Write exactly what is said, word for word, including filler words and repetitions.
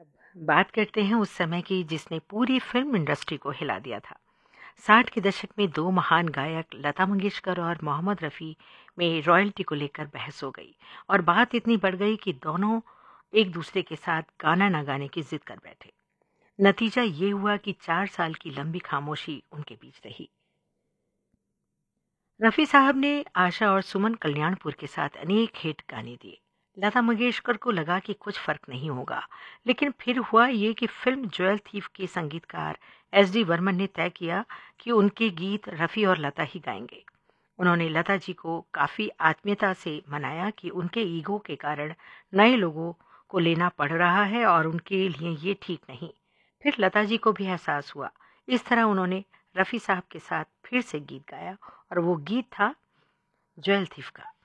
बात करते हैं उस समय की जिसने पूरी फिल्म इंडस्ट्री को हिला दिया था। साठ के दशक में दो महान गायक लता मंगेशकर और मोहम्मद रफ़ी में रॉयल्टी को लेकर बहस हो गई और बात इतनी बढ़ गई कि दोनों एक दूसरे के साथ गाना ना गाने की जिद कर बैठे। नतीजा ये हुआ कि चार साल की लंबी खामोशी उनके बीच रही। रफ़ी साहब ने आशा और सुमन कल्याणपुर के साथ अनेक हिट गाने दिए। लता मंगेशकर को लगा कि कुछ फर्क नहीं होगा, लेकिन फिर हुआ ये कि फिल्म ज्वेल थीफ के संगीतकार एस डी वर्मन ने तय किया कि उनके गीत रफ़ी और लता ही गाएंगे। उन्होंने लता जी को काफ़ी आत्मीयता से मनाया कि उनके ईगो के कारण नए लोगों को लेना पड़ रहा है और उनके लिए ये ठीक नहीं। फिर लता जी को भी एहसास हुआ। इस तरह उन्होंने रफ़ी साहब के साथ फिर से गीत गाया और वो गीत था ज्वेल थीफ का।